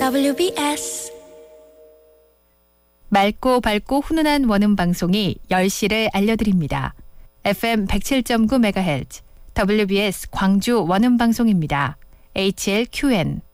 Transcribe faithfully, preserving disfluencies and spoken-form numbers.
더블유비에스 맑고 밝고 훈훈한 원음 방송이 열 시를 알려드립니다. 에프엠 백칠 점 구 메가헤르츠 더블유비에스 광주 원음 방송입니다. 에이치엘큐엔